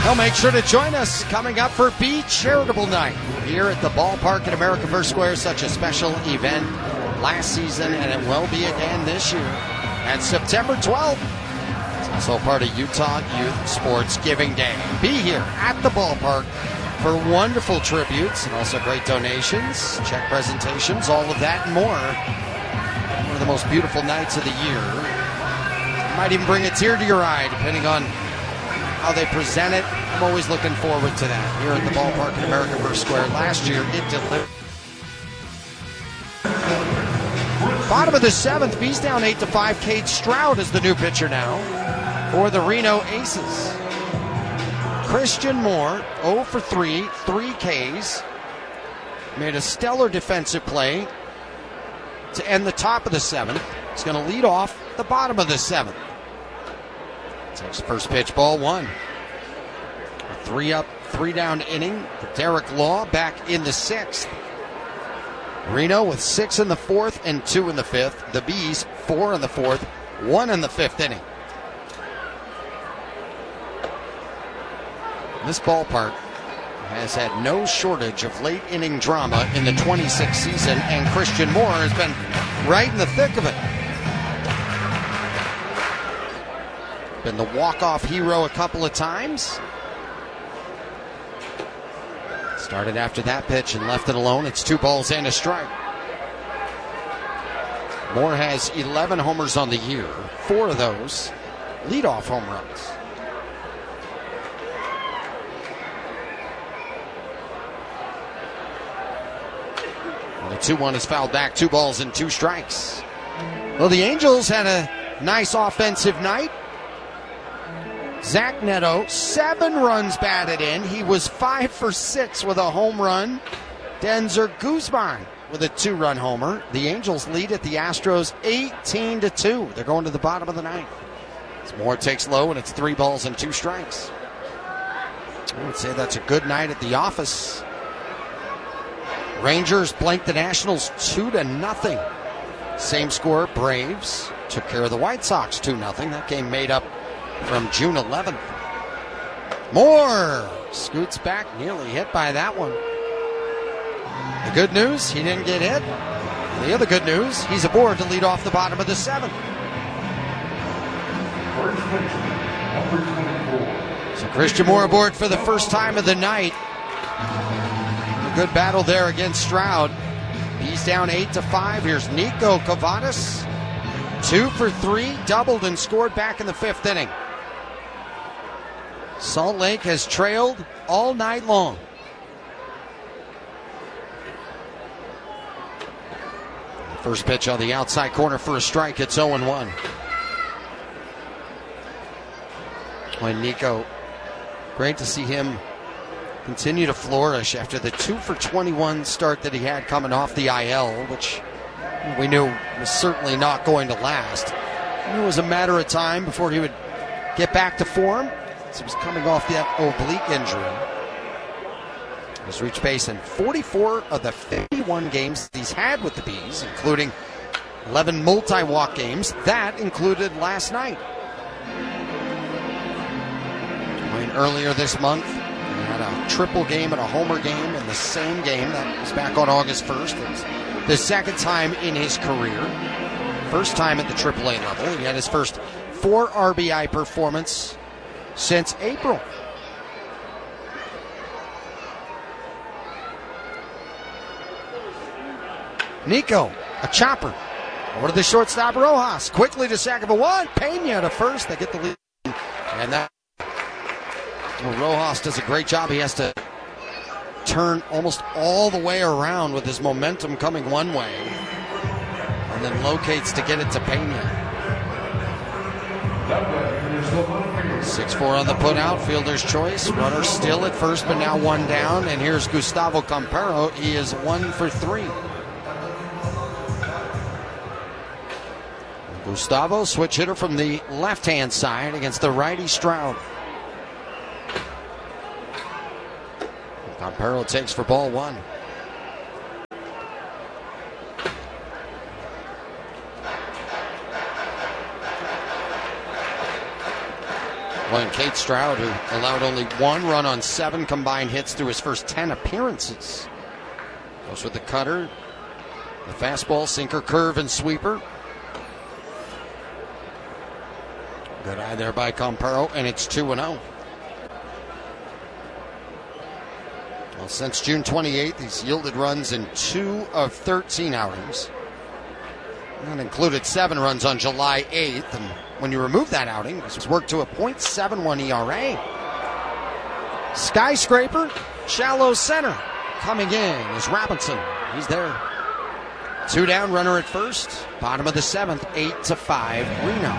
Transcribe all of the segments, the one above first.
Well, make sure to join us coming up for Bee Charitable Night here at the ballpark at America First Square. Such a special event last season, and it will be again this year. And September 12th, it's also part of Utah Youth Sports Giving Day. Be here at the ballpark for wonderful tributes and also great donations, check presentations, all of that and more. One of the most beautiful nights of the year. You might even bring a tear to your eye, depending on how they present it. I'm always looking forward to that here at the ballpark at America First Square. Last year, it delivered. Bottom of the seventh, Bees down 8-5. Cade Stroud is the new pitcher now for the Reno Aces. Christian Moore, 0 for 3, 3 Ks. Made a stellar defensive play to end the top of the seventh. He's going to lead off the bottom of the seventh. Takes first pitch, ball one. A 3-up, 3-down inning for Derek Law back in the sixth. Reno with 6 in the fourth and 2 in the fifth. The Bees 4 in the fourth, 1 in the fifth inning. This ballpark has had no shortage of late inning drama in the 26th season, and Christian Moore has been right in the thick of it. Been the walk-off hero a couple of times. Started after that pitch and left it alone. It's 2 balls and a strike. Moore has 11 homers on the year. 4 of those leadoff home runs. And the 2-1 is fouled back. 2 balls and 2 strikes. Well, the Angels had a nice offensive night. Zach Neto, 7 runs batted in. He was 5 for 6 with a home run. Denzer Guzman with a 2-run homer. The Angels lead at the Astros 18-2. They're going to the bottom of the ninth. As Moore takes low, and it's 3 balls and 2 strikes. I would say that's a good night at the office. Rangers blanked the Nationals 2-0. Same score, Braves took care of the White Sox 2-0. That game made up from June 11th. Moore scoots back, nearly hit by that one. The good news, he didn't get hit. The other good news, he's aboard to lead off the bottom of the seventh. So Christian Moore aboard for the first time of the night. A good battle there against Stroud. He's down 8-5. Here's Nico Cavadas. 2 for 3, doubled and scored back in the 5th inning. Salt Lake has trailed all night long. First pitch on the outside corner for a strike. It's 0-1. When Nico, great to see him continue to flourish after the 2 for 21 start that he had coming off the IL, which we knew was certainly not going to last. It was a matter of time before he would get back to form. He was coming off that oblique injury. He's reached base in 44 of the 51 games he's had with the Bees, including 11 multi-walk games. That included last night. Earlier this month, he had a triple game and a homer game in the same game. That was back on August 1st. It was the second time in his career. First time at the AAA level. He had his first 4 RBI performance since April. Nico, a chopper. Over to the shortstop, Rojas. Quickly to second for 1. Pena to first. They get the lead. And that, well, Rojas does a great job. He has to turn almost all the way around with his momentum coming one way. And then locates to get it to Pena. 6-4 on the putout, fielder's choice. Runner still at first, but now 1 down. And here's Gustavo Campero. He is 1 for 3. Gustavo, switch hitter from the left-hand side against the righty Stroud. Campero takes for ball 1. Well, and Kate Stroud, who allowed only 1 run on 7 combined hits through his first 10 appearances. Goes with the cutter, the fastball, sinker, curve, and sweeper. Good eye there by Comparo, and it's 2-0. Well, since June 28th, he's yielded runs in 2 of 13 outings. That included 7 runs on July 8th, and when you remove that outing, this was worked to a .71 ERA. Skyscraper, shallow center. Coming in is Robinson. He's there. 2 down, runner at first. Bottom of the 7th, 8-5 Reno.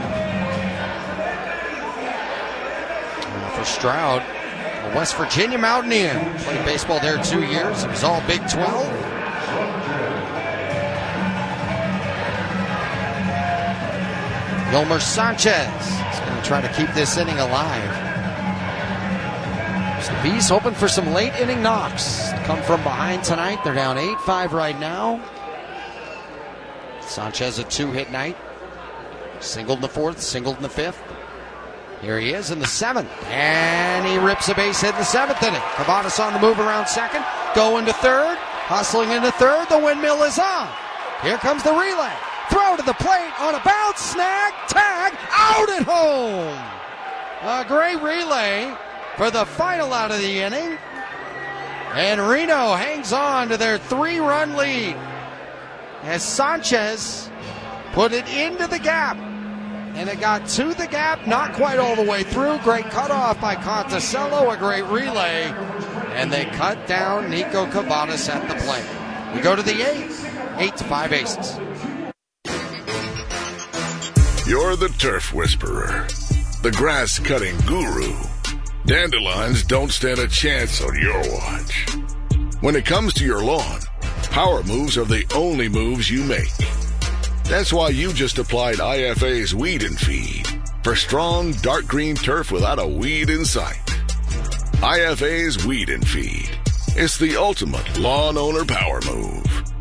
Now for Stroud, a West Virginia Mountaineer. Played baseball there 2 years. It was all Big 12. Yolmer Sanchez is going to try to keep this inning alive. So the Bees hoping for some late inning knocks to come from behind tonight. They're down 8-5 right now. Sanchez a 2-hit night. Singled in the 4th, singled in the 5th. Here he is in the 7th. And he rips a base hit in the 7th inning. Cavadas on the move around second. Going to 3rd. Hustling into 3rd. The windmill is on. Here comes the relay. Throw to the plate on a bounce, snag, tag, out at home. A great relay for the final out of the inning. And Reno hangs on to their 3-run lead as Sanchez put it into the gap. And it got to the gap, not quite all the way through. Great cutoff by Conticello, a great relay. And they cut down Nico Cavadas at the plate. We go to the 8th, 8-5 Aces. You're the Turf Whisperer, the grass-cutting guru. Dandelions don't stand a chance on your watch. When it comes to your lawn, power moves are the only moves you make. That's why you just applied IFA's Weed and Feed for strong, dark green turf without a weed in sight. IFA's Weed and Feed. It's the ultimate lawn owner power move.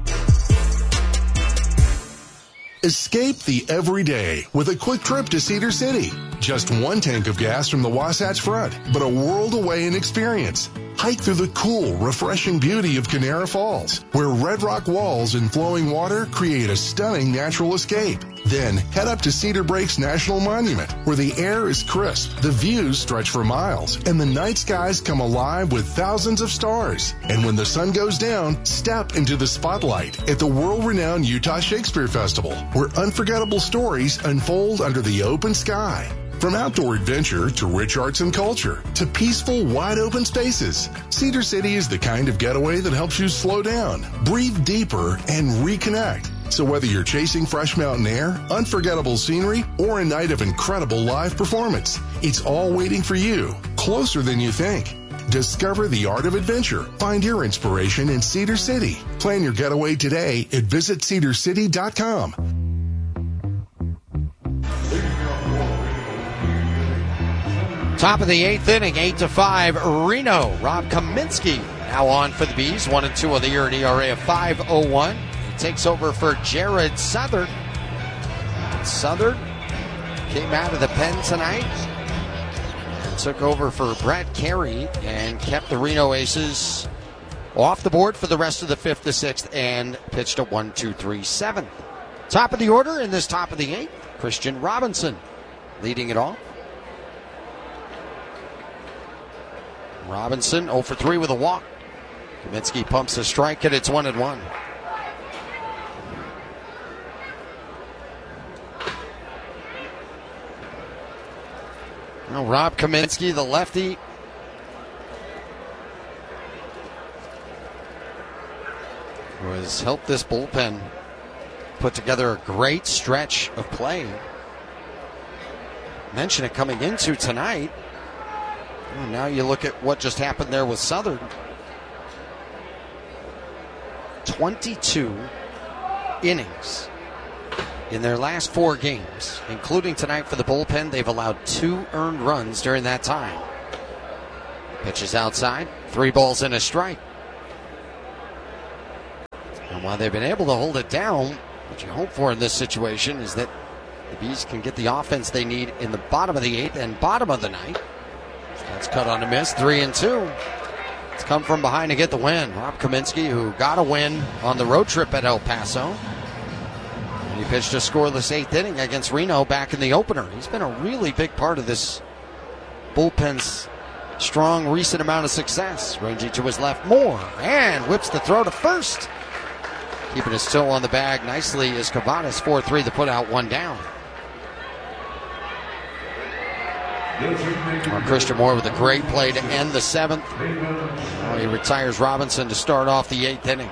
Escape the everyday with a quick trip to Cedar City. Just 1 tank of gas from the Wasatch Front, but a world away in experience. Hike through the cool, refreshing beauty of Canara Falls, where red rock walls and flowing water create a stunning natural escape. Then head up to Cedar Breaks National Monument, where the air is crisp, the views stretch for miles, and the night skies come alive with thousands of stars. And when the sun goes down, step into the spotlight at the world-renowned Utah Shakespeare Festival, where unforgettable stories unfold under the open sky. From outdoor adventure to rich arts and culture to peaceful, wide-open spaces, Cedar City is the kind of getaway that helps you slow down, breathe deeper, and reconnect. So whether you're chasing fresh mountain air, unforgettable scenery, or a night of incredible live performance, it's all waiting for you, closer than you think. Discover the art of adventure. Find your inspiration in Cedar City. Plan your getaway today at visitcedarcity.com. Top of the 8th inning, 8-5 Reno. Rob Kaminsky now on for the Bees. 1-2 on the year, an ERA of 5.01. He takes over for Jared Southard. Southard came out of the pen tonight and took over for Brad Carey and kept the Reno Aces off the board for the rest of the 5th to 6th and pitched a 1-2-3-7. Top of the order in this top of the 8th, Christian Robinson leading it off. Robinson 0 for 3 with a walk. Kaminsky pumps a strike and it's 1-1. Now Rob Kaminsky, the lefty, who has helped this bullpen put together a great stretch of play. Mention it coming into tonight. Well, now you look at what just happened there with Southern. 22 innings in their last 4 games, including tonight for the bullpen. They've allowed 2 earned runs during that time. Pitches outside, 3 balls and a strike. And while they've been able to hold it down, what you hope for in this situation is that The Bees can get the offense they need in the bottom of the 8th and bottom of the 9th. That's cut on a miss, 3-2. It's come from behind to get the win. Rob Kaminsky, who got a win on the road trip at El Paso. And he pitched a scoreless 8th inning against Reno back in the opener. He's been a really big part of this bullpen's strong recent amount of success. Ranging to his left, Moore, and whips the throw to first. Keeping his toe on the bag nicely is Cavadas. 4-3, the put out, 1 down. Christian Moore with a great play to end the 7th. He retires Robinson to start off the 8th inning.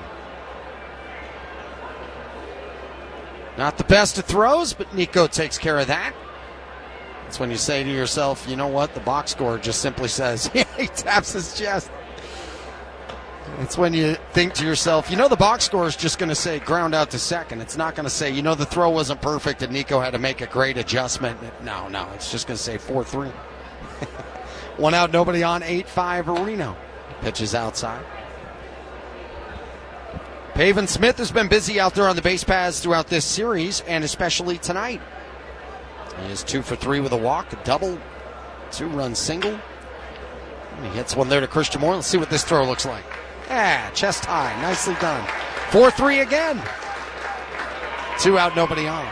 Not the best of throws, but Nico takes care of that. That's when you say to yourself, you know what? The box score just simply says, he taps his chest. It's when you think to yourself, the box score is just going to say ground out to second. It's not going to say, the throw wasn't perfect and Nico had to make a great adjustment. No, it's just going to say 4-3. 1 out, nobody on, 8-5 Reno. Pitches outside. Pavin Smith has been busy out there on the base paths throughout this series, and especially tonight. He is 2 for 3 with a walk, a double, 2-run single. And he hits one there to Christian Moore. Let's see what this throw looks like. Chest high, nicely done. 4-3 again. 2 out, nobody on.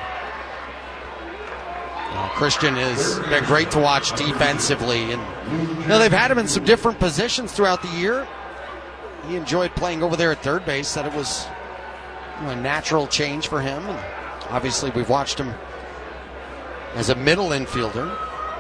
Christian has been great to watch defensively, and they've had him in some different positions throughout the year. He enjoyed playing over there at third base, said it was a natural change for him. And obviously, we've watched him as a middle infielder.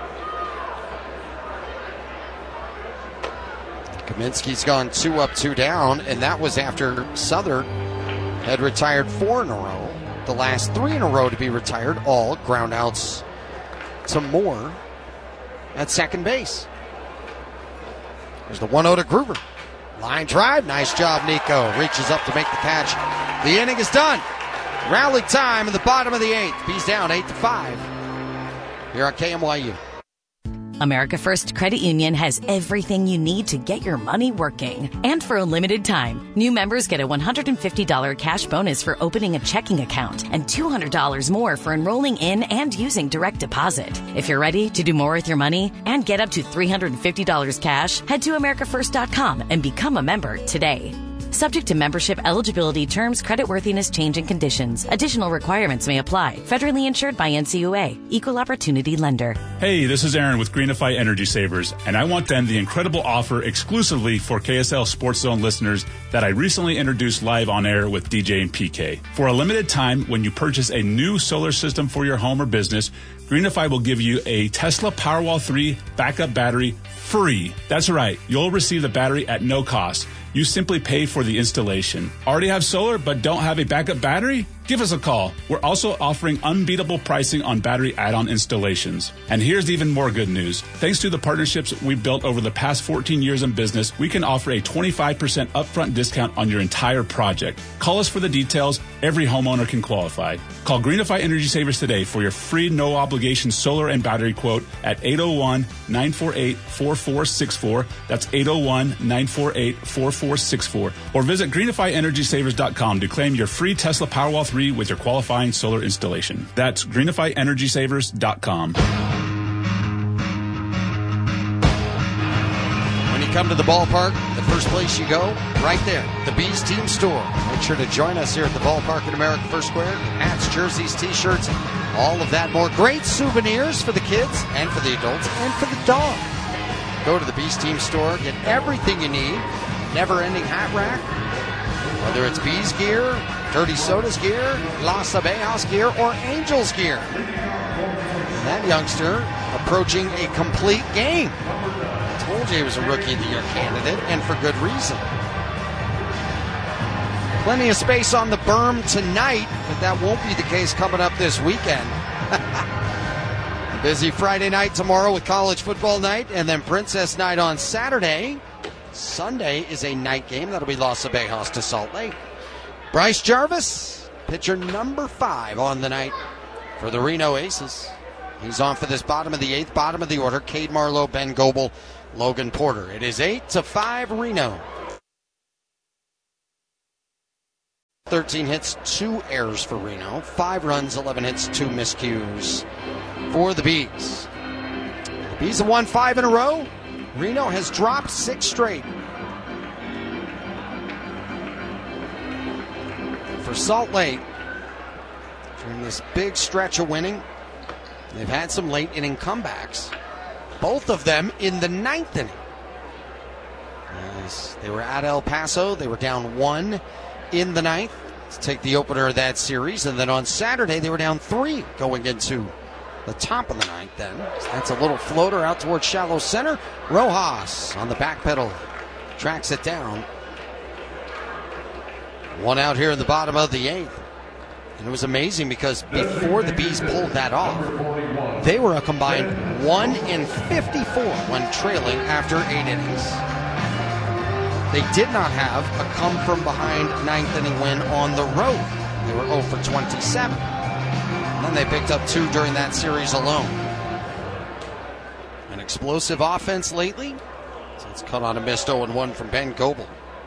Kaminsky's gone 2 up, 2 down, and that was after Southern had retired 4 in a row. The last 3 in a row to be retired, all ground outs to Moore at second base. There's the 1-0 to Gruber. Line drive, nice job, Nico. Reaches up to make the catch. The inning is done. Rally time in the bottom of the 8th. Bees down 8-5. Here on KMYU. America First Credit Union has everything you need to get your money working. And for a limited time, new members get a $150 cash bonus for opening a checking account and $200 more for enrolling in and using direct deposit. If you're ready to do more with your money and get up to $350 cash, head to americafirst.com and become a member today. Subject to membership eligibility terms, creditworthiness, change, and conditions. Additional requirements may apply. Federally insured by NCUA. Equal Opportunity Lender. Hey, this is Aaron with Greenify Energy Savers, and I want to end the incredible offer exclusively for KSL Sports Zone listeners that I recently introduced live on air with DJ and PK. For a limited time, when you purchase a new solar system for your home or business, Greenify will give you a Tesla Powerwall 3 backup battery free. That's right. You'll receive the battery at no cost. You simply pay for the installation. Already have solar but don't have a backup battery? Give us a call. We're also offering unbeatable pricing on battery add-on installations. And here's even more good news. Thanks to the partnerships we've built over the past 14 years in business, we can offer a 25% upfront discount on your entire project. Call us for the details. Every homeowner can qualify. Call Greenify Energy Savers today for your free no-obligation solar and battery quote at 801-948-4464. That's 801-948-4464. Or visit greenifyenergysavers.com to claim your free Tesla Powerwall 3 with your qualifying solar installation. That's greenifyenergysavers.com. When you come to the ballpark, the first place you go, right there, the Bees Team Store. Make sure to join us here at the ballpark at America First Square. Hats, jerseys, t-shirts, all of that more. Great souvenirs for the kids and for the adults and for the dog. Go to the Bees Team Store, get everything you need. Never-ending hat rack. Whether it's Bees gear, Dirty Sodas gear, Las Abejas gear, or Angels gear. That youngster approaching a complete game. I told you he was a Rookie of the Year candidate, and for good reason. Plenty of space on the berm tonight, but that won't be the case coming up this weekend. Busy Friday night tomorrow with college football night, and then Princess night on Saturday. Sunday is a night game. That'll be Las Abejas to Salt Lake. Bryce Jarvis, pitcher number 5 on the night for the Reno Aces. He's on for this bottom of the 8th, bottom of the order. Cade Marlowe, Ben Goebel, Logan Porter. It is 8-5 Reno. 13 hits, 2 errors for Reno. 5 runs, 11 hits, 2 miscues for the Bees. The Bees have won 5 in a row. Reno has dropped 6 straight. For Salt Lake, during this big stretch of winning, they've had some late inning comebacks. Both of them in the 9th inning. As they were at El Paso, they were down 1 in the 9th to take the opener of that series. And then on Saturday, they were down 3 going into the top of the 9th then. So that's a little floater out towards shallow center. Rojas on the back pedal tracks it down. 1 out here in the bottom of the 8th. And it was amazing because before the Bees pulled that off, they were a combined 1 in 54 when trailing after 8 innings. They did not have a come-from-behind 9th inning win on the road. They were 0 for 27. And then they picked up 2 during that series alone. An explosive offense lately. So it's cut on a missed 0-1 from Ben Goebel.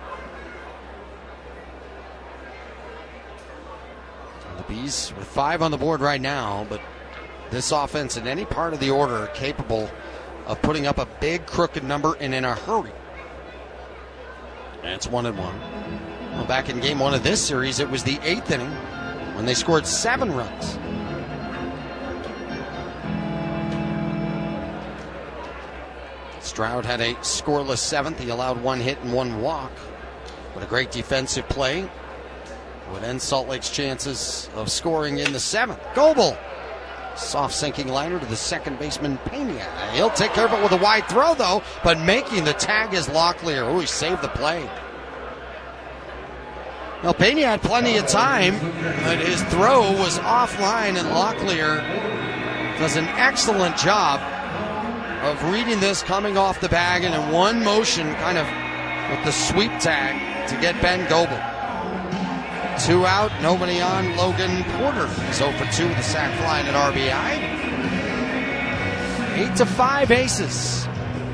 The Bees with 5 on the board right now, but this offense in any part of the order are capable of putting up a big crooked number and in a hurry. And it's 1-1. Well, back in game 1 of this series, it was the 8th inning when they scored 7 runs. Stroud had a scoreless 7th. He allowed 1 hit and 1 walk. But a great defensive play would end Salt Lake's chances of scoring in the 7th. Goebel, soft sinking liner to the second baseman Pena. He'll take care of it with a wide throw though, but making the tag is Locklear. Oh, he saved the play. Well, Pena had plenty of time, but his throw was offline, and Locklear does an excellent job of reading this coming off the bag and in one motion kind of with the sweep tag to get Ben Goebel. 2 out, nobody on. Logan Porter is 0 for 2 with a sac fly and an RBI. 8-5 Aces.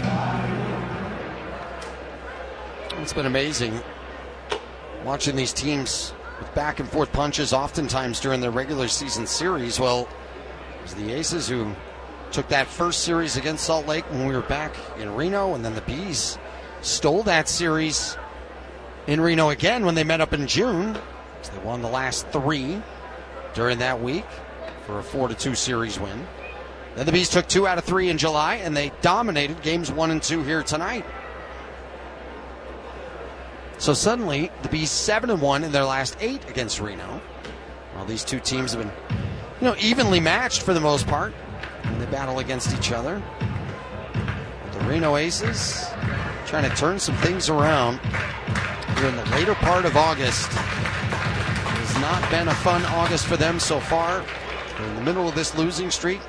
It's been amazing watching these teams with back and forth punches oftentimes during their regular season series. Well, it was the Aces who took that first series against Salt Lake when we were back in Reno, and then the Bees stole that series in Reno again when they met up in June. So they won the last 3 during that week for a 4-2 series win. Then the Bees took 2 out of 3 in July, and they dominated games 1 and 2 here tonight. So suddenly, the Bees 7-1 in their last 8 against Reno. Well, these two teams have been, evenly matched for the most part. And they battle against each other. The Reno Aces trying to turn some things around here in the later part of August. It has not been a fun August for them so far. They're in the middle of this losing streak.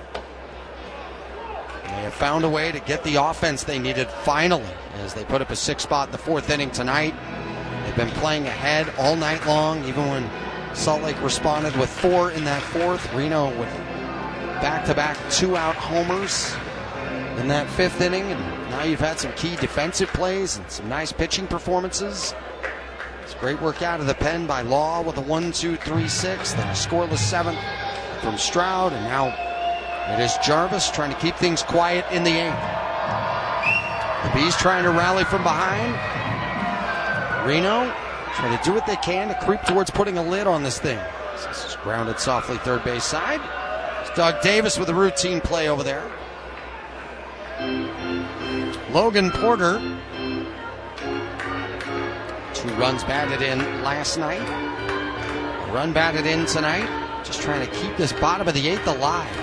They have found a way to get the offense they needed finally as they put up a 6 spot in the 4th inning tonight. They've been playing ahead all night long, even when Salt Lake responded with 4 in that 4th. Reno with back-to-back 2-out homers in that 5th inning, and now you've had some key defensive plays and some nice pitching performances. It's great work out of the pen by Law with a 1-2-3-6, then a scoreless 7th from Stroud, and now it is Jarvis trying to keep things quiet in the 8th. The Bees trying to rally from behind. Reno trying to do what they can to creep towards putting a lid on this thing. This is grounded softly third base side. Doug Davis with a routine play over there. Logan Porter, 2 runs batted in last night. A run batted in tonight. Just trying to keep this bottom of the 8th alive.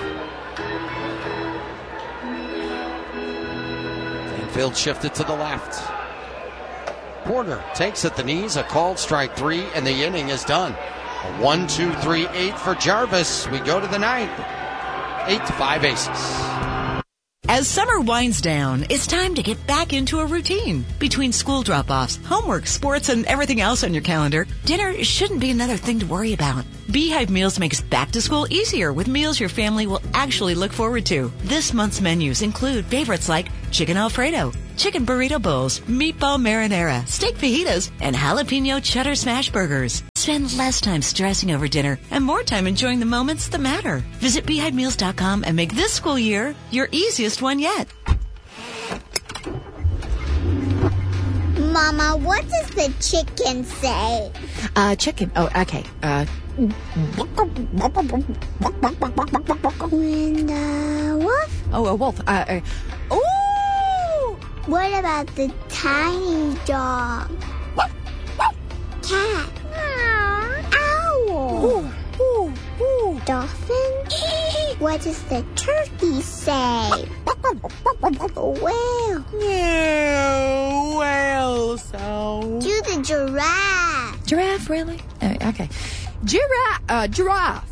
Field shifted to the left. Porter takes at the knees, a called strike 3, and the inning is done. A 1-2-3-8 for Jarvis. We go to the 9th. 8-5 Aces. As summer winds down, it's time to get back into a routine. Between school drop-offs, homework, sports, and everything else on your calendar, dinner shouldn't be another thing to worry about. Beehive Meals makes back to school easier with meals your family will actually look forward to. This month's menus include favorites like chicken Alfredo, chicken burrito bowls, meatball marinara, steak fajitas, and jalapeno cheddar smash burgers. Spend less time stressing over dinner and more time enjoying the moments that matter. Visit BeehiveMeals.com and make this school year your easiest one yet. Mama, what does the chicken say? Chicken. Oh, okay. When the wolf? Oh, a wolf. Ooh! What about the tiny dog? Cat? Owl? Dolphin? What does the turkey say? Whale? No, whale sound. Do the giraffe. Giraffe, really? Okay. Giraffe.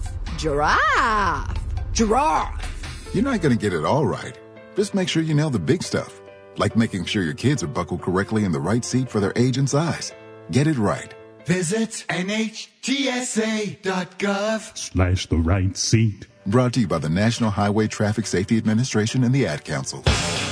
You're not going to get it all right. Just make sure you nail the big stuff, like making sure your kids are buckled correctly in the right seat for their age and size. Get it right. Visit NHTSA.gov/ the right seat. Brought to you by the National Highway Traffic Safety Administration and the Ad Council.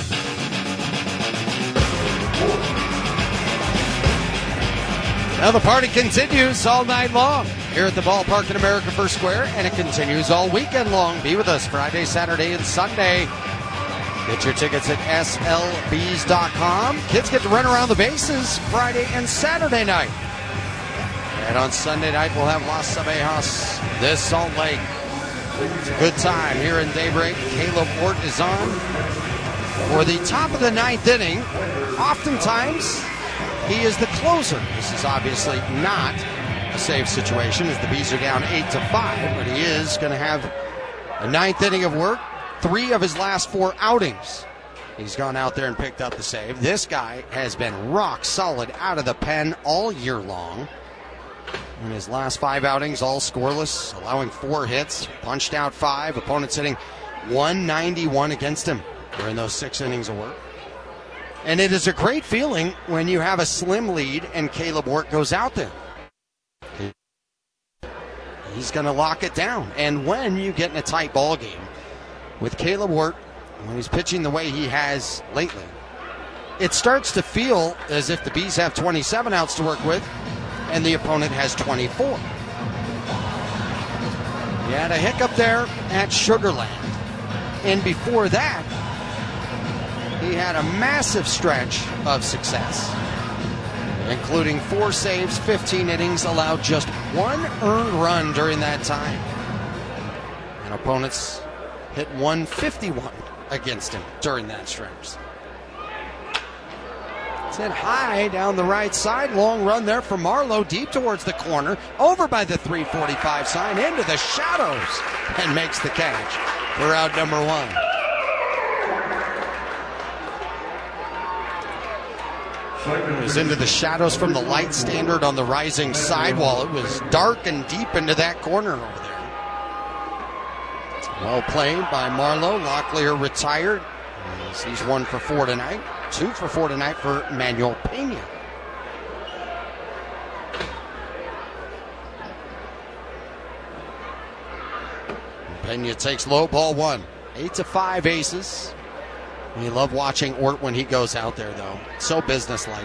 Now the party continues all night long here at the ballpark in America First Square, and it continues all weekend long. Be with us Friday, Saturday, and Sunday. Get your tickets at slbs.com. Kids get to run around the bases Friday and Saturday night. And on Sunday night, we'll have Las Abejas, this Salt Lake. It's a good time here in Daybreak. Caleb Ort is on for the top of the ninth inning. Oftentimes, he is the closer. This is obviously not a safe situation as the Bees are down 8-5, but he is going to have a ninth inning of work. 3 of his last 4 outings, he's gone out there and picked up the save. This guy has been rock solid out of the pen all year long. In his last 5 outings, all scoreless, allowing 4 hits, punched out 5. Opponents hitting 191 against him during those 6 innings of work. And it is a great feeling when you have a slim lead and Caleb Ort goes out there. He's going to lock it down. And when you get in a tight ball game with Caleb Ort, when he's pitching the way he has lately, it starts to feel as if the Bees have 27 outs to work with and the opponent has 24. He had a hiccup there at Sugar Land. And before that, he had a massive stretch of success, including 4 saves, 15 innings, allowed just 1 earned run during that time. And opponents hit 151 against him during that stretch. It's hit high down the right side. Long run there for Marlowe, deep towards the corner, over by the 345 sign, into the shadows, and makes the catch for out number 1. It was into the shadows from the light standard on the rising sidewall. It was dark and deep into that corner over there. Well played by Marlowe. Locklear retired. He's 1 for 4 tonight. 2 for 4 tonight for Manuel Pena. Pena takes low, ball 1. 8-5 aces. We love watching Ort when he goes out there, though. So businesslike.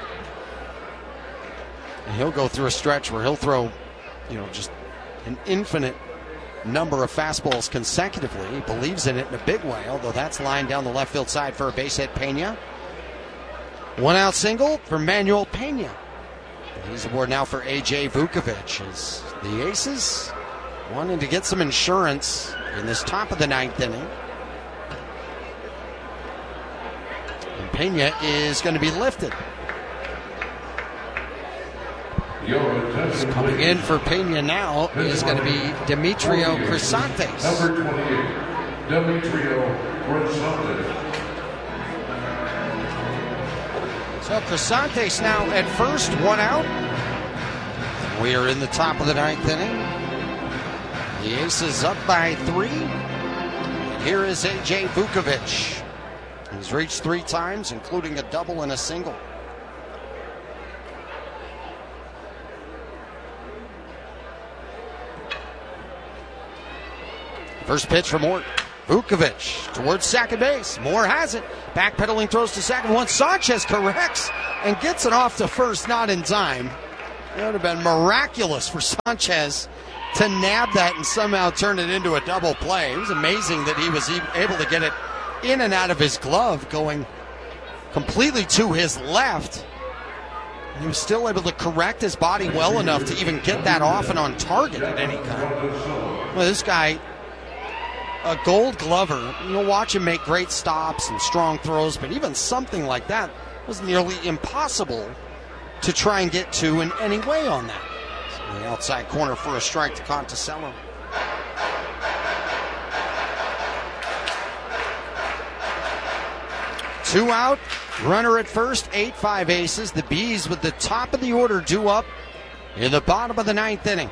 And he'll go through a stretch where he'll throw, just an infinite number of fastballs consecutively. He believes in it in a big way, although that's lined down the left field side for a base hit. Pena. 1 out single for Manuel Pena. He's aboard now for A.J. Vukovic as the Aces wanting to get some insurance in this top of the 9th inning. And Pena is going to be lifted. Coming in for Pena now is going to be Demetrio Crisantes. Number 28, Demetrio Crisantes. So Crisantes now at first, 1 out. We are in the top of the 9th inning. The Aces up by 3. And here is A.J. Vukovic. He's reached 3 times, including a double and a single. First pitch from Ort. Vukovic towards second base. Moore has it. Backpedaling, throws to second. Sanchez corrects and gets it off to first, not in time. It would have been miraculous for Sanchez to nab that and somehow turn it into a double play. It was amazing that he was able to get it in and out of his glove, going completely to his left. He was still able to correct his body well enough to even get that off and on target at any time. Well, this guy, a Gold Glover, you'll watch him make great stops and strong throws, but even something like that was nearly impossible to try and get to in any way on that. So the outside corner for a strike to Conticello. Two out, runner at first, 8-5 aces. The Bees with the top of the order due up in the bottom of the ninth inning.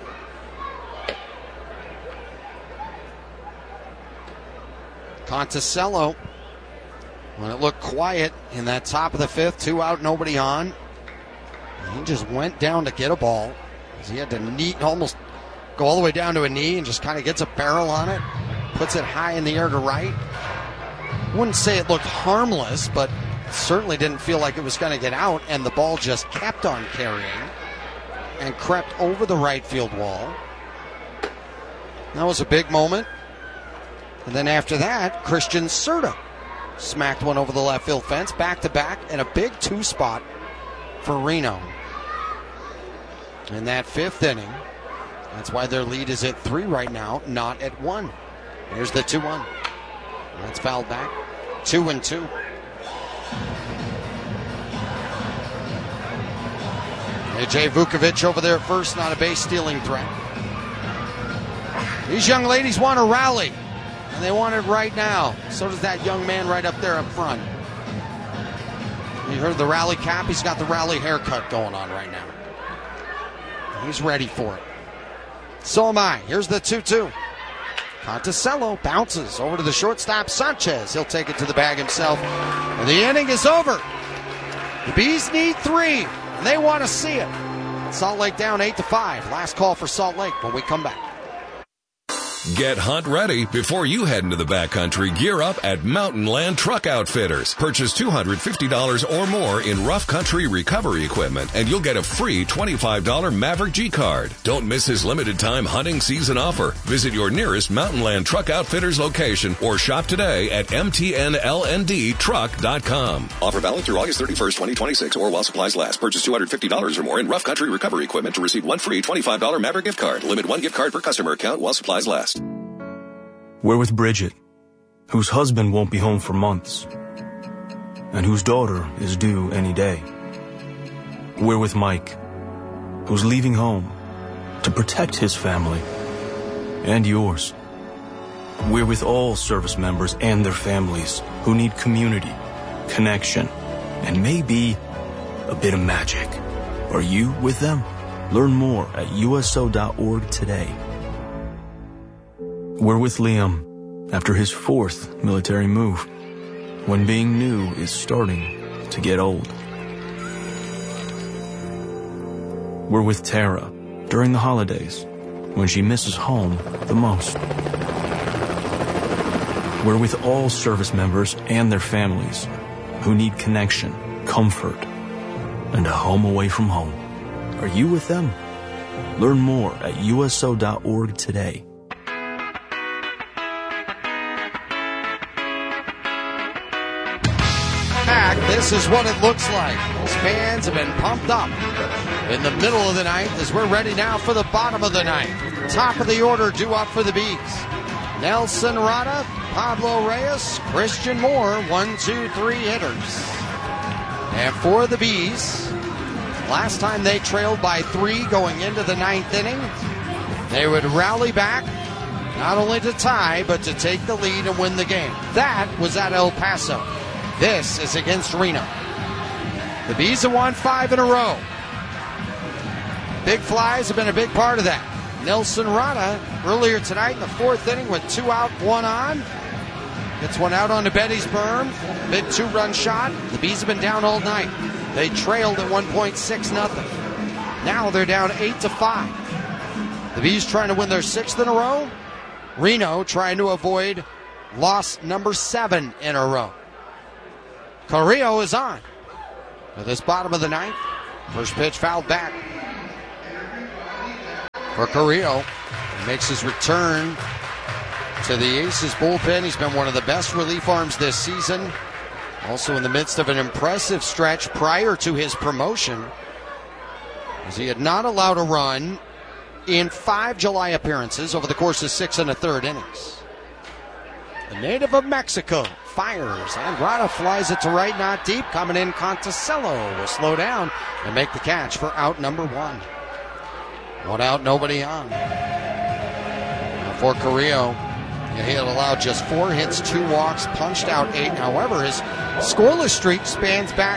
Conticello, when it looked quiet in that top of the fifth, 2 out, nobody on. He just went down to get a ball. He had to almost go all the way down to a knee and just kind of gets a barrel on it, puts it high in the air to right. Wouldn't say it looked harmless, but certainly didn't feel like it was going to get out, and the ball just kept on carrying and crept over the right field wall. That was a big moment. And then after that, Christian Serta smacked one over the left field fence, back-to-back, and a big 2 spot for Reno. In that fifth inning, that's why their lead is at 3 right now, not at 1. Here's the 2-1. That's fouled back. 2-2. AJ Vukovic over there at first, not a base stealing threat. These young ladies want to rally, and they want it right now. So does that young man right up there up front. You heard the rally cap? He's got the rally haircut going on right now. He's ready for it. So am I. Here's the 2-2. Conticello bounces over to the shortstop, Sanchez. He'll take it to the bag himself. And the inning is over. The Bees need 3, and they want to see it. Salt Lake down 8-5. Last call for Salt Lake when we come back. Get hunt ready before you head into the backcountry. Gear up at Mountain Land Truck Outfitters. Purchase $250 or more in rough country recovery equipment, and you'll get a free $25 Maverick G card. Don't miss his limited time hunting season offer. Visit your nearest Mountain Land Truck Outfitters location or shop today at mtnlndtruck.com. Offer valid through August 31st, 2026 or while supplies last. Purchase $250 or more in rough country recovery equipment to receive one free $25 Maverick gift card. Limit 1 gift card per customer account while supplies last. We're with Bridget, whose husband won't be home for months, and whose daughter is due any day. We're with Mike, who's leaving home to protect his family and yours. We're with all service members and their families who need community, connection, and maybe a bit of magic. Are you with them? Learn more at USO.org today. We're with Liam after his 4th military move, when being new is starting to get old. We're with Tara during the holidays, when she misses home the most. We're with all service members and their families who need connection, comfort, and a home away from home. Are you with them? Learn more at USO.org today. This is what it looks like. Those fans have been pumped up in the middle of the ninth as we're ready now for the bottom of the ninth. Top of the order due up for the Bees. Nelson Rada, Pablo Reyes, Christian Moore, 1, 2, 3 hitters. And for the Bees, last time they trailed by 3 going into the ninth inning, they would rally back, not only to tie, but to take the lead and win the game. That was at El Paso. This is against Reno. The Bees have won 5 in a row. Big flies have been a big part of that. Nelson Rada earlier tonight in the 4th inning with 2 out, 1 on. Gets one out onto Betty's berm. Big 2-run shot. The Bees have been down all night. They trailed at 1.6-0. Now they're down 8-5. The Bees trying to win their 6th in a row. Reno trying to avoid loss number 7 in a row. Carrillo is on. At this bottom of the ninth, first pitch fouled back. for Carrillo. He makes his return to the Aces bullpen. He's been one of the best relief arms this season. Also in the midst of an impressive stretch prior to his promotion, as he had not allowed a run in 5 July appearances over the course of 6 1/3 innings. The native of Mexico fires. Andrada flies it to right, not deep. Coming in, Conticello will slow down and make the catch for out number 1. 1 out, nobody on. For Carrillo, he had allowed just 4 hits, 2 walks, punched out 8. However, his scoreless streak spans back.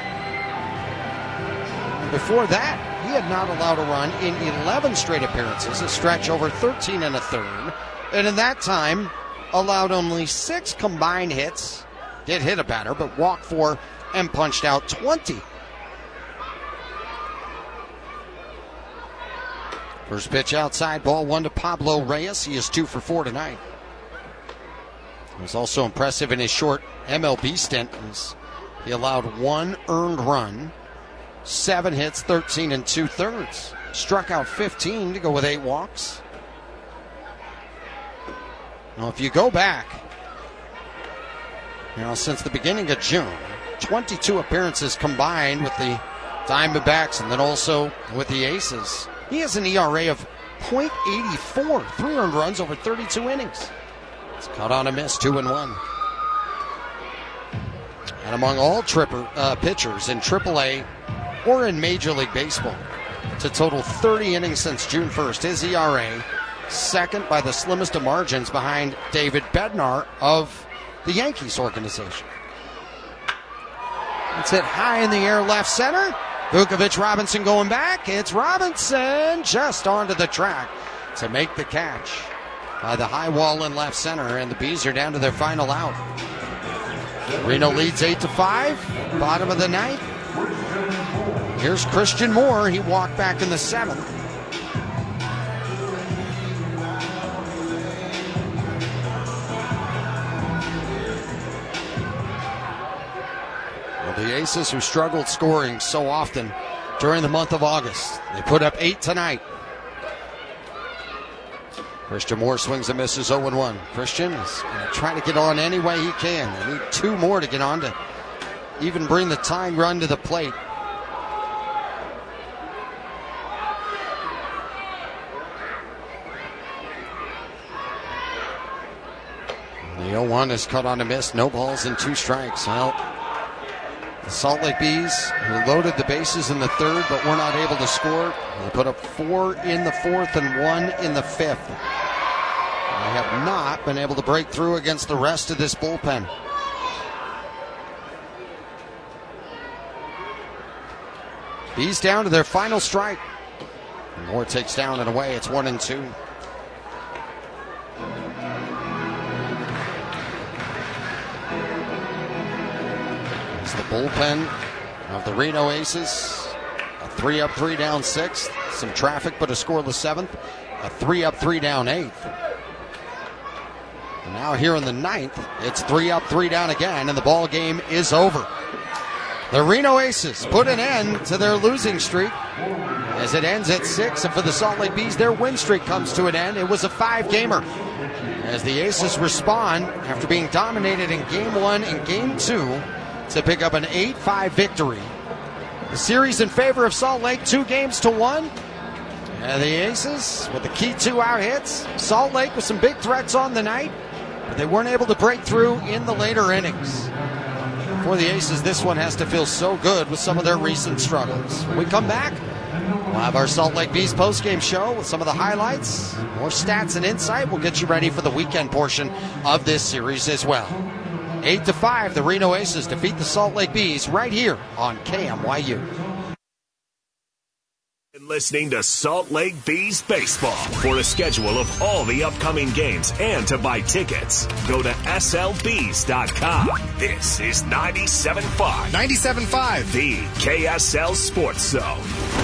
Before that, he had not allowed a run in 11 straight appearances, a stretch over 13 1/3. And in that time, allowed only 6 combined hits. Did hit a batter, but walked 4 and punched out 20. First pitch outside, ball 1 to Pablo Reyes. He is 2 for 4 tonight. He was also impressive in his short MLB stint. He allowed 1 earned run, 7 hits, 13 2/3. Struck out 15 to go with 8 walks. Now, if you go back, since the beginning of June, 22 appearances combined with the Diamondbacks and then also with the Aces. He has an ERA of .84, 3 earned runs over 32 innings. It's caught on a miss, 2-1. And among all pitchers in AAA or in Major League Baseball to total 30 innings since June 1st, his ERA second by the slimmest of margins behind David Bednar of the Yankees organization. It's hit high in the air left center. Vukovich Robinson going back. It's Robinson just onto the track to make the catch by the high wall in left center, and the Bees are down to their final out. Reno leads 8-5, bottom of the ninth. Here's Christian Moore. He walked back in the 7th. The Aces, who struggled scoring so often during the month of August, they put up 8 tonight. Christian Moore swings and misses 0-1. Christian is trying to get on any way he can. They need 2 more to get on to even bring the tying run to the plate. The 0-1 is cut on a miss. No balls and 2 strikes. Well, the Salt Lake Bees, who loaded the bases in the 3rd but were not able to score. They put up 4 in the 4th and 1 in the 5th. They have not been able to break through against the rest of this bullpen. Bees down to their final strike. Moore takes down and away. It's 1-2. It's the bullpen of the Reno Aces. A 3-up, 3-down 6th. Some traffic, but a scoreless 7th. A 3-up, 3-down 8th. And now here in the 9th, it's 3-up, 3-down again, and the ball game is over. The Reno Aces put an end to their losing streak as it ends at 6, and for the Salt Lake Bees, their win streak comes to an end. It was a 5-gamer as the Aces respond after being dominated in Game 1 and Game 2 to pick up an 8-5 victory. The series in favor of Salt Lake, 2-1. And the Aces with the key 2-out hits. Salt Lake with some big threats on the night, but they weren't able to break through in the later innings. For the Aces, this one has to feel so good with some of their recent struggles. When we come back, we'll have our Salt Lake Bees postgame show with some of the highlights, more stats and insight. We'll get you ready for the weekend portion of this series as well. 8-5, the Reno Aces defeat the Salt Lake Bees right here on KMYU. Listening to Salt Lake Bees Baseball. For a schedule of all the upcoming games and to buy tickets, go to slbees.com. This is 97.5. 97.5. The KSL Sports Zone.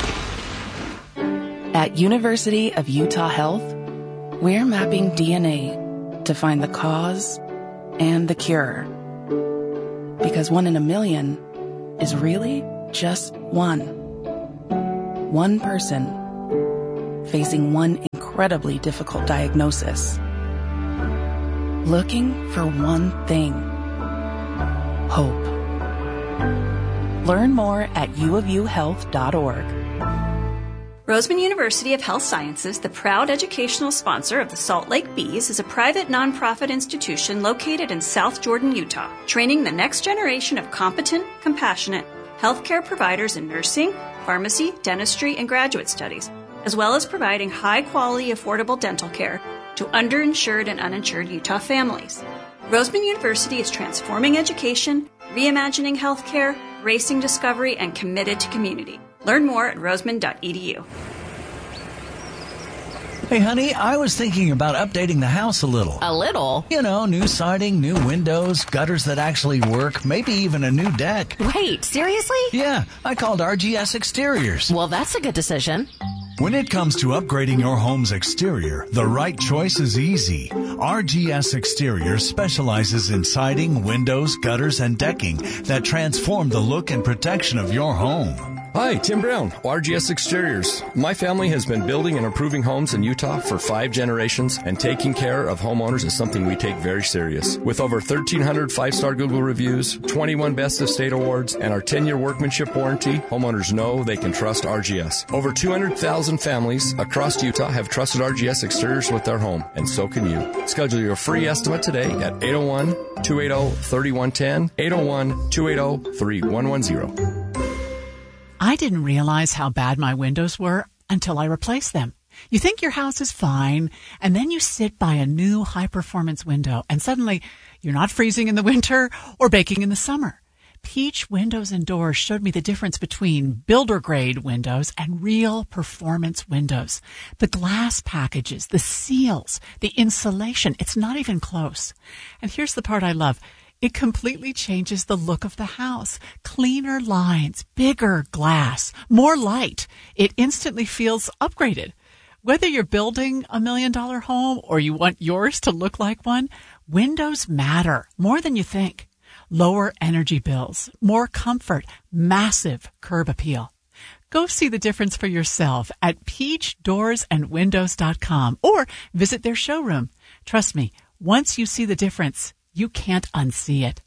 At University of Utah Health, we're mapping DNA to find the cause and the cure. Because 1 in a million is really just one. One person facing one incredible incredibly difficult diagnosis. Looking for one thing: hope. Learn more at uofuhealth.org. Roseman University of Health Sciences, the proud educational sponsor of the Salt Lake Bees, is a private nonprofit institution located in South Jordan, Utah, training the next generation of competent, compassionate healthcare providers in nursing, pharmacy, dentistry, and graduate studies, as well as providing high-quality, affordable dental care to underinsured and uninsured Utah families. Roseman University is transforming education, reimagining healthcare, racing discovery, and committed to community. Learn more at roseman.edu. Hey, honey, I was thinking about updating the house a little. A little? You know, new siding, new windows, gutters that actually work, maybe even a new deck. Wait, seriously? Yeah, I called RGS Exteriors. Well, that's a good decision. When it comes to upgrading your home's exterior, the right choice is easy. RGS Exteriors specializes in siding, windows, gutters, and decking that transform the look and protection of your home. Hi, Tim Brown, RGS Exteriors. My family has been building and improving homes in Utah for 5 generations, and taking care of homeowners is something we take very serious. With over 1,300 5-star Google reviews, 21 Best of State awards, and our 10-year workmanship warranty, homeowners know they can trust RGS. Over 200,000 families across Utah have trusted RGS Exteriors with their home, and so can you. Schedule your free estimate today at 801-280-3110, 801-280-3110. I didn't realize how bad my windows were until I replaced them. You think your house is fine, and then you sit by a new high-performance window, and suddenly you're not freezing in the winter or baking in the summer. Peach Windows and Doors showed me the difference between builder-grade windows and real performance windows. The glass packages, the seals, the insulation, it's not even close. And here's the part I love. It completely changes the look of the house. Cleaner lines, bigger glass, more light. It instantly feels upgraded. Whether you're building $1 million home or you want yours to look like one, windows matter more than you think. Lower energy bills, more comfort, massive curb appeal. Go see the difference for yourself at peachdoorsandwindows.com or visit their showroom. Trust me, once you see the difference, you can't unsee it.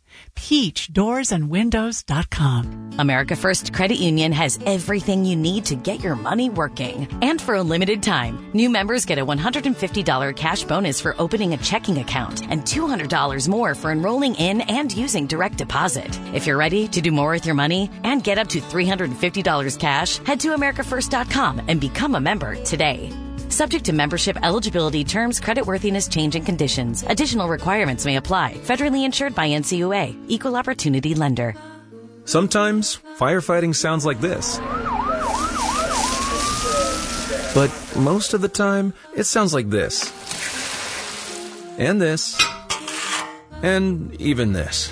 peachdoorsandwindows.com. America First Credit Union has everything you need to get your money working. And for a limited time, new members get a $150 cash bonus for opening a checking account and $200 more for enrolling in and using direct deposit. If you're ready to do more with your money and get up to $350 cash, head to AmericaFirst.com and become a member today. Subject to membership eligibility, terms, creditworthiness, change, and conditions. Additional requirements may apply. Federally insured by NCUA. Equal Opportunity Lender. Sometimes firefighting sounds like this. But most of the time, it sounds like this. And this. And even this.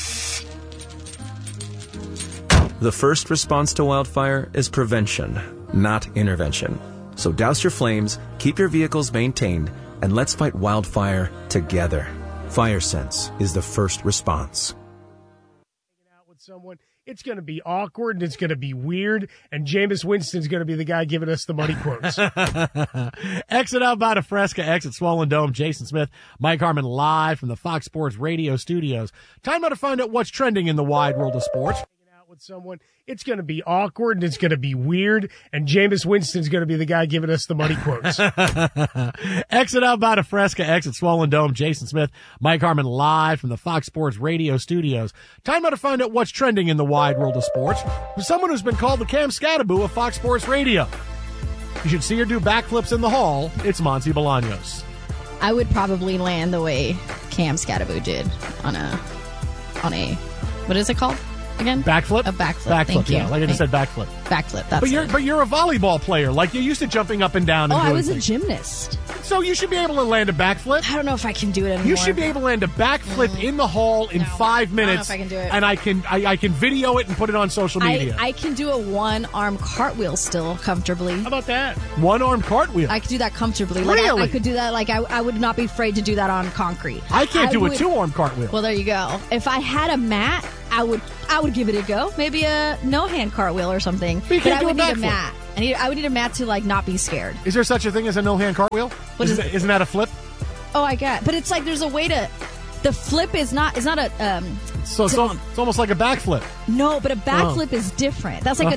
The first response to wildfire is prevention, not intervention. So douse your flames, keep your vehicles maintained, and let's fight wildfire together. FireSense is the first response. Out with someone, it's going to be awkward and it's going to be weird, and Jameis Winston's going to be the guy giving us the money quotes. Exit out by the Fresca, exit Swollen Dome. Jason Smith, Mike Harmon live from the Fox Sports Radio studios. Time now to find out what's trending in the wide world of sports. With someone, it's going to be awkward and it's going to be weird, and Jameis Winston's going to be the guy giving us the money quotes. Exit out by the Fresca, exit Swollen Dome. Jason Smith, Mike Harmon live from the Fox Sports Radio studios. Time now to find out what's trending in the wide world of sports with someone who's been called the Cam Scattaboo of Fox Sports Radio. You should see her do backflips in the hall. It's Monty Bolaños. I would probably land the way Cam Scattaboo did on a what is it called? Again? Backflip? A backflip. Backflip, yeah. Like I just said, backflip. Backflip, that's But you're a volleyball player. Like, you're used to jumping up and down and doing I was things. a gymnast. So you should be able to land a backflip. I don't know if I can do it anymore. You should be able to land a backflip in the hall in 5 minutes. I don't know if I can do it. And I can video it and put it on social media. I can do a one-arm cartwheel still comfortably. How about that? One-arm cartway. I could do that comfortably. Really? Like I could do that. Like I would not be afraid to do that on concrete. I can't do a two-arm cartwheel. Well, there you go. If I had a mat, I would give it a go. Maybe a no-hand cartwheel or something. But you can't I do would a need a backflip. mat. I would need a mat to like not be scared. Is there such a thing as a no-hand cartwheel? Isn't that a flip? Oh, I get. But it's like there's a way to. The flip is not a. So it's almost like a backflip. No, but a backflip is different. That's like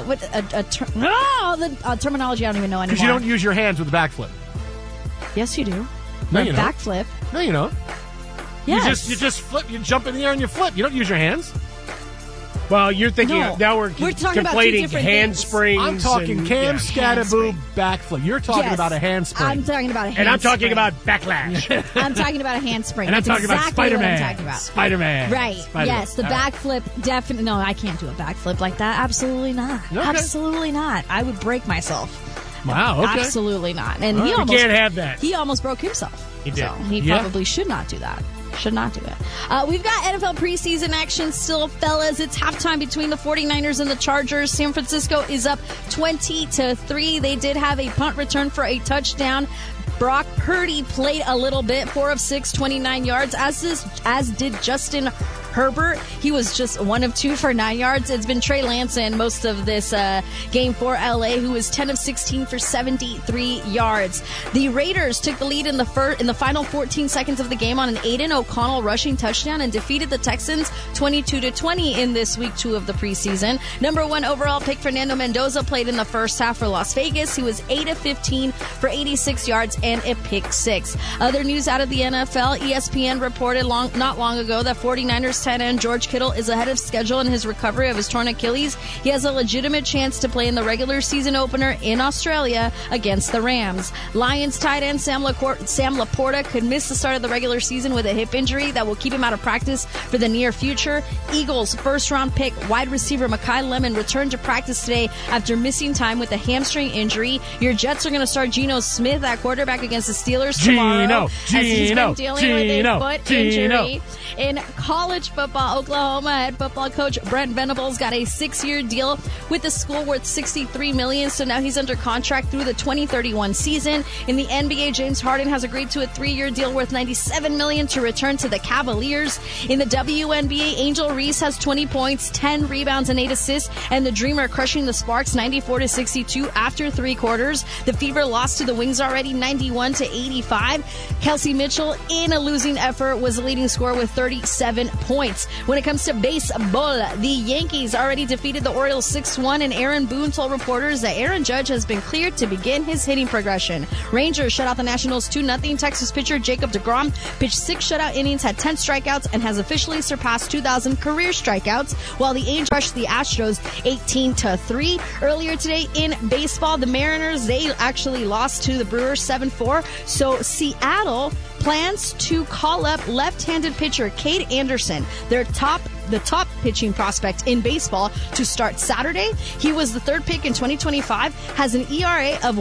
the terminology I don't even know anymore. Because you don't use your hands with a backflip. Yes, you do. No, you don't. Backflip. No, you don't. Yes. You just flip. You jump in the air and you flip. You don't use your hands. Well, you're thinking now we're talking about two conflating different handsprings. I'm talking Cam Scattaboo backflip. You're talking about a handspring. I'm talking about a handspring. And I'm talking about backlash. I'm talking about a handspring. And I'm That's talking about exactly Spider-Man. what I'm talking about. Spider-Man. Right. Spider-Man. Yes, the All right. backflip definitely. No, I can't do a backflip like that. Absolutely not. Okay. Absolutely not. I would break myself. Wow, okay. Absolutely not. And All he right, almost you can't have that. He almost broke himself. He did. So he probably should not do that. Should not do it. We've got NFL preseason action still, fellas. It's halftime between the 49ers and the Chargers. San Francisco is up 20-3. They did have a punt return for a touchdown. Brock Purdy played a little bit, 4 of 6, 29 yards, as did Justin Herbert. He was just 1 of 2 for 9 yards. It's been Trey Lance in most of this game for LA, who was 10 of 16 for 73 yards. The Raiders took the lead in the final 14 seconds of the game on an Aiden O'Connell rushing touchdown and defeated the Texans 22-20 in this week 2 of the preseason. Number 1 overall pick Fernando Mendoza played in the first half for Las Vegas. He was 8 of 15 for 86 yards and a pick 6. Other news out of the NFL, ESPN reported not long ago that 49ers tight end George Kittle is ahead of schedule in his recovery of his torn Achilles. He has a legitimate chance to play in the regular season opener in Australia against the Rams. Lions tight end Sam Laporta could miss the start of the regular season with a hip injury that will keep him out of practice for the near future. Eagles first-round pick wide receiver Mekhi Lemon returned to practice today after missing time with a hamstring injury. Your Jets are going to start Geno Smith at quarterback against the Steelers tomorrow as he's been dealing with a foot injury. In college football, Oklahoma head football coach Brent Venables got a 6-year deal with the school worth $63 million, so now he's under contract through the 2031 season. In the NBA, James Harden has agreed to a 3-year deal worth $97 million to return to the Cavaliers. In the WNBA, Angel Reese has 20 points, 10 rebounds, and 8 assists, and the Dreamer crushing the Sparks 94-62 after 3 quarters. The Fever lost to the Wings already 91-85. Kelsey Mitchell, in a losing effort, was the leading scorer with 37 points. When it comes to baseball, the Yankees already defeated the Orioles 6-1, and Aaron Boone told reporters that Aaron Judge has been cleared to begin his hitting progression. Rangers shut out the Nationals 2-0. Texas pitcher Jacob deGrom pitched 6 shutout innings, had 10 strikeouts, and has officially surpassed 2,000 career strikeouts, while the Angels crushed the Astros 18-3. Earlier today in baseball, the Mariners, they actually lost to the Brewers 7-4, so Seattle plans to call up left-handed pitcher Cade Anderson, the top pitching prospect in baseball, to start Saturday. He was the 3rd pick in 2025, has an ERA of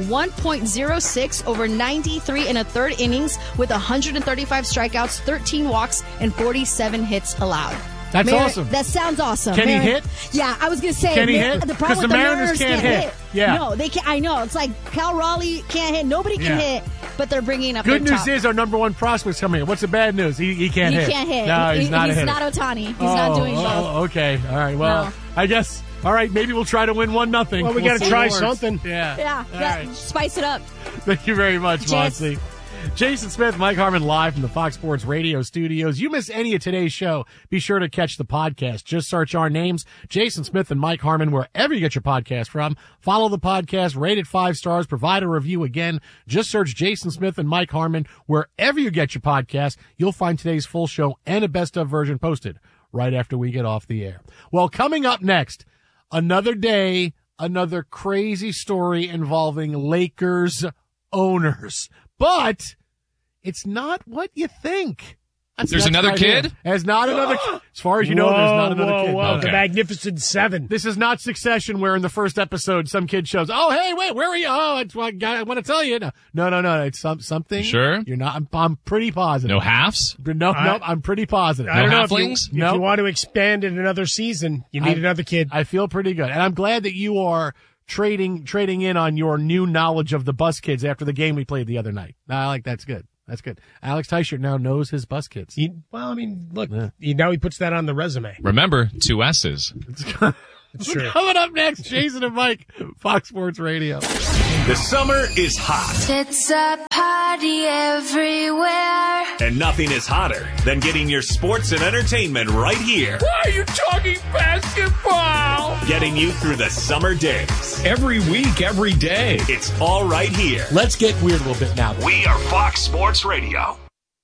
1.06 over 93 and a third innings with 135 strikeouts, 13 walks, and 47 hits allowed. That's awesome. That sounds awesome. Can he hit? Yeah, I was going to say. Can he hit? The problem with the Mariners can't hit. Yeah. No, they can't. I know. It's like Cal Raleigh can't hit. Nobody can hit, but they're bringing up Good their news top. is our number 1 prospect's coming in. What's the bad news? He can't hit. He can't hit. No, he's not a hitter. He's not Ohtani. He's not doing both. Oh, okay. All right. Well, No. I guess. All right. Maybe we'll try to win 1-0. Well, we got to try something. Yeah. Yeah. All right. Spice it up. Thank you very much, Cheers. Monty. Jason Smith, Mike Harmon, live from the Fox Sports Radio studios. You miss any of today's show, be sure to catch the podcast. Just search our names, Jason Smith and Mike Harmon, wherever you get your podcast from. Follow the podcast, rate it 5 stars, provide a review. Again, just search Jason Smith and Mike Harmon wherever you get your podcast. You'll find today's full show and a best of version posted right after we get off the air. Well, coming up next, another day, another crazy story involving Lakers owners. But it's not what you think. There's another kid? There's not another kid. As far as you know, there's not another kid. Whoa. Okay. The Magnificent Seven. This is not Succession, where in the first episode some kid shows, oh, hey, wait, where are you? Oh, I want to tell you. No. It's something. You sure? You're not. I'm pretty positive. No halves? No, I'm pretty positive. No halflings? If you want to expand in another season, you need another kid. I feel pretty good. And I'm glad that you are trading in on your new knowledge of the Bus Kids after the game we played the other night. I like that's good. That's good. Alex Teichert now knows his Bus Kids. Look, now he puts that on the resume. Remember, 2 S's. It's true. Coming up next, Jason and Mike, Fox Sports Radio. The summer is hot. It's a party everywhere. And nothing is hotter than getting your sports and entertainment right here. Why are you talking basketball? Getting you through the summer days. Every week, every day. It's all right here. Let's get weird a little bit now. We are Fox Sports Radio.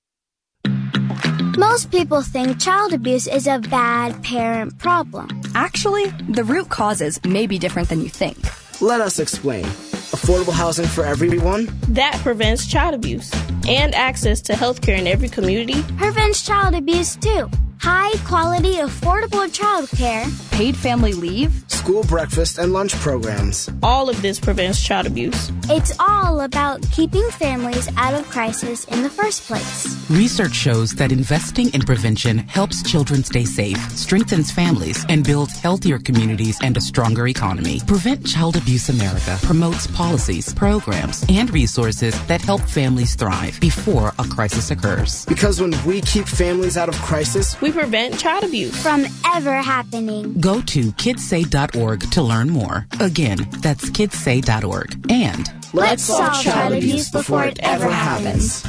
Most people think child abuse is a bad parent problem. Actually, the root causes may be different than you think. Let us explain. Affordable housing for everyone? That prevents child abuse. And access to health care in every community. Prevents child abuse, too. High quality, affordable child care. Paid family leave. School breakfast and lunch programs. All of this prevents child abuse. It's all about keeping families out of crisis in the first place. Research shows that investing in prevention helps children stay safe, strengthens families, and builds healthier communities and a stronger economy. Prevent Child Abuse America promotes policies, programs, and resources that help families thrive before a crisis occurs. Because when we keep families out of crisis, we prevent child abuse from ever happening. Go to kidssay.org to learn more. Again, that's kidssay.org. And let's solve child abuse before it ever happens.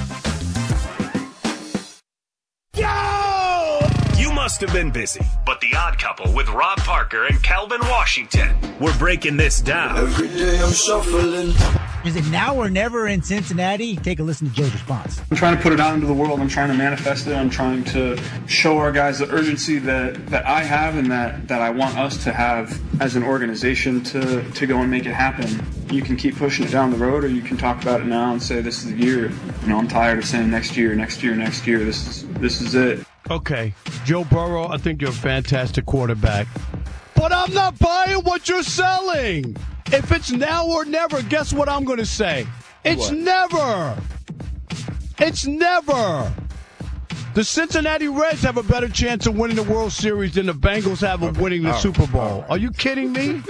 You must have been busy, but The Odd Couple with Rob Parker and Calvin Washington. We're breaking this down. Every day I'm shuffling. Is it now or never in Cincinnati? Take a listen to Joe's response. I'm trying to put it out into the world. I'm trying to manifest it. I'm trying to show our guys the urgency that I have and that I want us to have as an organization to go and make it happen. You can keep pushing it down the road, or you can talk about it now and say, this is the year. You know, I'm tired of saying next year, next year, next year. This is it. Okay, Joe Burrow, I think you're a fantastic quarterback. But I'm not buying what you're selling. If it's now or never, guess what I'm going to say? It's what? Never. It's never. The Cincinnati Reds have a better chance of winning the World Series than the Bengals have of winning the Super Bowl. Are you kidding me?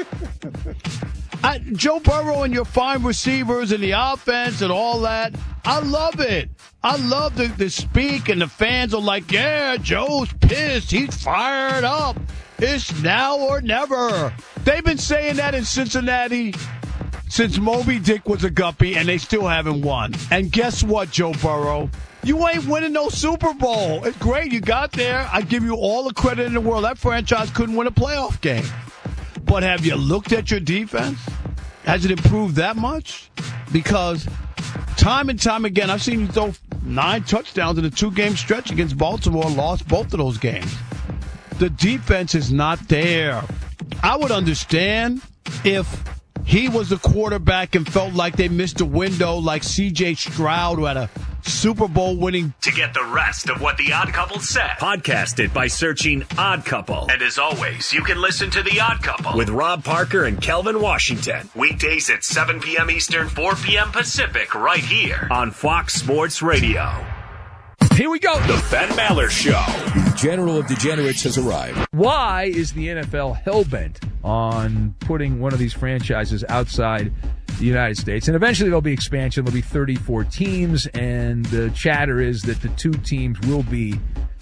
Joe Burrow and your fine receivers and the offense and all that, I love it. I love the speak, and the fans are like, yeah, Joe's pissed. He's fired up. It's now or never. They've been saying that in Cincinnati since Moby Dick was a guppy, and they still haven't won. And guess what, Joe Burrow? You ain't winning no Super Bowl. It's great. You got there. I give you all the credit in the world. That franchise couldn't win a playoff game. But have you looked at your defense? Has it improved that much? Because time and time again, I've seen you throw 9 touchdowns in a 2-game stretch against Baltimore, lost both of those games. The defense is not there. I would understand if he was the quarterback and felt like they missed a window like C.J. Stroud, who had a Super Bowl winning. To get the rest of what The Odd Couple said, podcast it by searching Odd Couple. And as always, you can listen to The Odd Couple with Rob Parker and Kelvin Washington. Weekdays at 7 p.m. Eastern, 4 p.m. Pacific, right here on Fox Sports Radio. Here we go. The Ben Maller Show. The General of Degenerates has arrived. Why is the NFL hellbent on putting one of these franchises outside the United States? And eventually there'll be expansion. There'll be 34 teams, and the chatter is that the 2 teams will be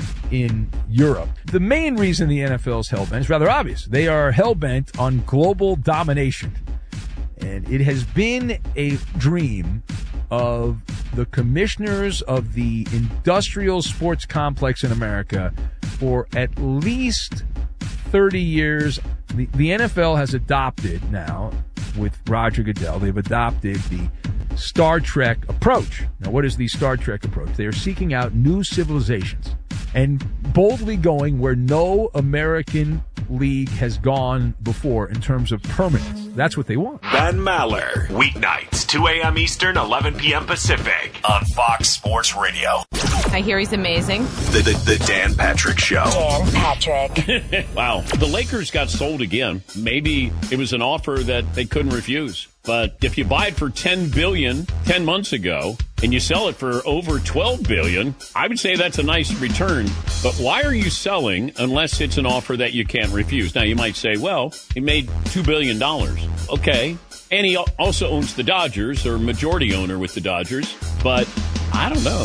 in Europe. The main reason the NFL is hellbent is rather obvious. They are hellbent on global domination. And it has been a dream of the commissioners of the industrial sports complex in America for at least 30 years. The NFL has adopted now, with Roger Goodell, they've adopted the Star Trek approach. Now, what is the Star Trek approach? They are seeking out new civilizations and boldly going where no American league has gone before in terms of permanence. That's what they want. Ben Maller, weeknights, 2 a.m. Eastern, 11 p.m. Pacific, on Fox Sports Radio. I hear he's amazing. The Dan Patrick Show. Dan Patrick. Wow. The Lakers got sold again. Maybe it was an offer that they couldn't refuse. But if you buy it for $10 billion 10 months ago and you sell it for over $12 billion, I would say that's a nice return. But why are you selling unless it's an offer that you can't refuse? Now, you might say, well, he made $2 billion. Okay. And he also owns the Dodgers, or majority owner with the Dodgers. But I don't know.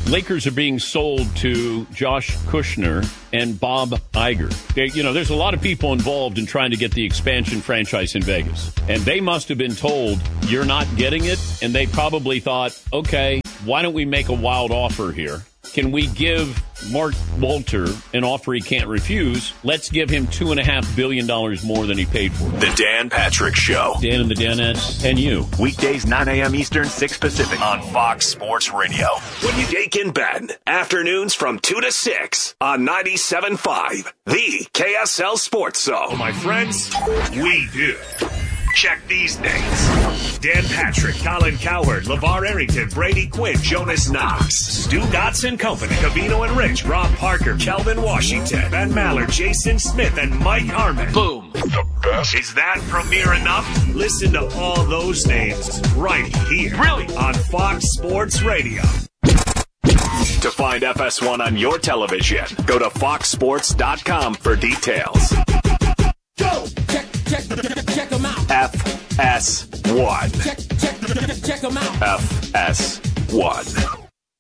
Lakers are being sold to Josh Kushner and Bob Iger. There's a lot of people involved in trying to get the expansion franchise in Vegas. And they must have been told, you're not getting it. And they probably thought, okay, why don't we make a wild offer here? Can we give Mark Walter an offer he can't refuse? Let's give him $2.5 billion more than he paid for. The Dan Patrick Show. Dan and the Danettes and you. Weekdays 9 a.m. Eastern, 6 Pacific on Fox Sports Radio. When you take in Ben. Afternoons from 2 to 6 on 97.5. The KSL Sports Zone. My friends, we do. Check these names. Dan Patrick, Colin Cowherd, LeVar Arrington, Brady Quinn, Jonas Knox, Stu Gotson Company, Cavino and Rich, Rob Parker, Kelvin Washington, Ben Maller, Jason Smith, and Mike Harmon. Boom. The best. Is that premiere enough? Listen to all those names right here. Really? On Fox Sports Radio. To find FS1 on your television, go to foxsports.com for details. Go! Check them out. FS1. Check them out. FS1.